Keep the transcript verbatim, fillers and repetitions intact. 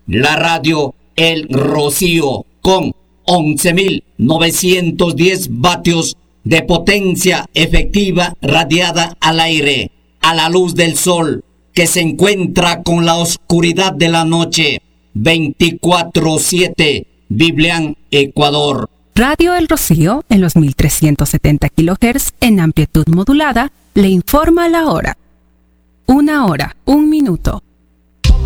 la radio El Rocío, con once mil novecientos diez vatios de potencia efectiva radiada al aire, a la luz del sol, que se encuentra con la oscuridad de la noche, veinticuatro siete, Biblián, Ecuador. Radio El Rocío, en los mil trescientos setenta kilohertz en amplitud modulada, le informa la hora. Una hora, un minuto.